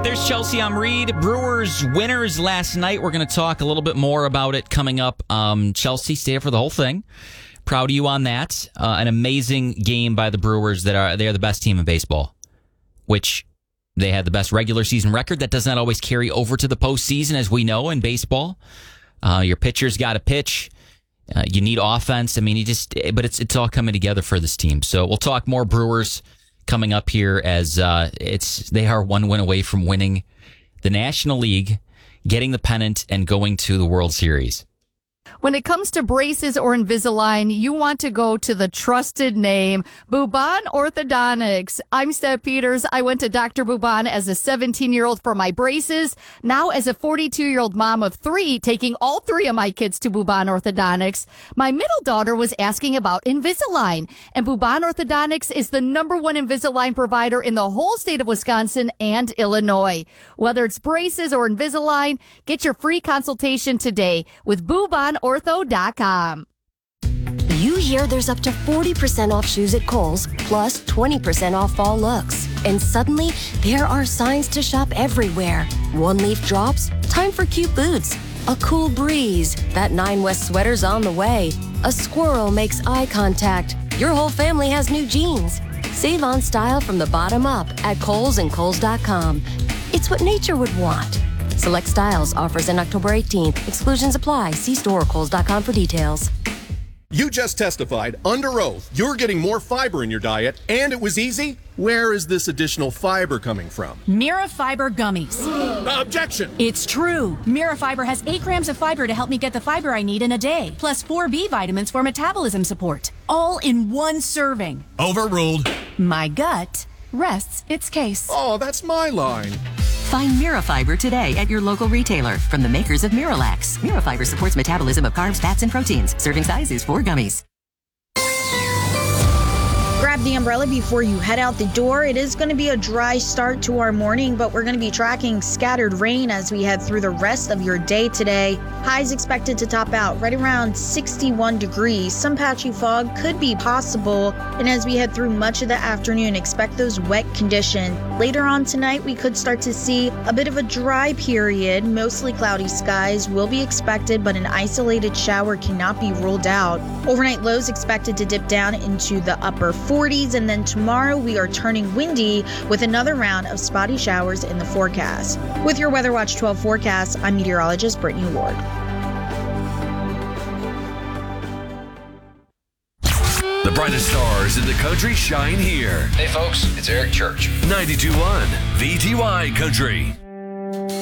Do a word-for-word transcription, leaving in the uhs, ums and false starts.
There's Chelsea. I'm Reed. Brewers winners last night. We're going to talk a little bit more about it coming up. Um, Chelsea, stay for the whole thing. Proud of you on that. Uh, an amazing game by the Brewers. That are they are the best team in baseball, which they had the best regular season record. That does not always carry over to the postseason, as we know in baseball. Uh, your pitcher's got to pitch. Uh, you need offense. I mean, you just, but it's it's all coming together for this team. So we'll talk more Brewers coming up here as uh, it's they are one win away from winning the National League, getting the pennant, and going to the World Series. When it comes to braces or Invisalign, you want to go to the trusted name, Buban Orthodontics. I'm Steph Peters. I went to Doctor Buban as a seventeen-year-old for my braces. Now, as a forty-two-year-old mom of three, taking all three of my kids to Buban Orthodontics, my middle daughter was asking about Invisalign. And Buban Orthodontics is the number one Invisalign provider in the whole state of Wisconsin and Illinois. Whether it's braces or Invisalign, get your free consultation today with Buban Ortho dot com. You hear there's up to forty percent off shoes at Kohl's, plus twenty percent off fall looks. And suddenly, there are signs to shop everywhere. One leaf drops, time for cute boots. A cool breeze, that Nine West sweater's on the way. A squirrel makes eye contact. Your whole family has new jeans. Save on style from the bottom up at Kohl's and Kohl's dot com. It's what nature would want. Select styles, offers in October eighteenth. Exclusions apply. See store or Kohl's dot com for details. You just testified under oath you're getting more fiber in your diet, and it was easy. Where is this additional fiber coming from? Mira Fiber Gummies. Objection! It's true. Mira Fiber has eight grams of fiber to help me get the fiber I need in a day, plus four B vitamins for metabolism support, all in one serving. Overruled. My gut rests its case. Oh, that's my line. Find Mirafiber today at your local retailer from the makers of Miralax. Mirafiber supports metabolism of carbs, fats, and proteins. Serving size is four gummies. Grab the umbrella before you head out the door. It is going to be a dry start to our morning, but we're going to be tracking scattered rain as we head through the rest of your day today. Highs expected to top out right around sixty-one degrees. Some patchy fog could be possible, and as we head through much of the afternoon, expect those wet conditions. Later on tonight, we could start to see a bit of a dry period. Mostly cloudy skies will be expected, but an isolated shower cannot be ruled out. Overnight lows expected to dip down into the upper forties, and then tomorrow we are turning windy with another round of spotty showers in the forecast. With your Weather Watch twelve forecast, I'm meteorologist Brittany Ward. The brightest stars in the country shine here. Hey folks, it's Eric Church. ninety-two point one V T Y Country.